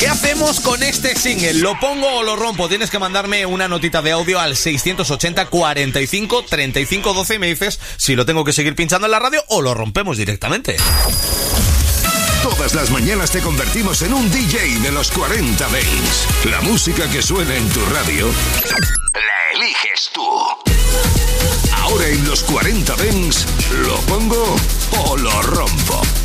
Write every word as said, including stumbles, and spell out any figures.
¿Qué hacemos con este single? ¿Lo pongo o lo rompo? Tienes que mandarme una notita de audio al seiscientos ochenta, cuarenta y cinco, treinta y cinco, doce y me dices si lo tengo que seguir pinchando en la radio o lo rompemos directamente. Todas las mañanas te convertimos en un D J de los cuarenta Dance. La música que suena en tu radio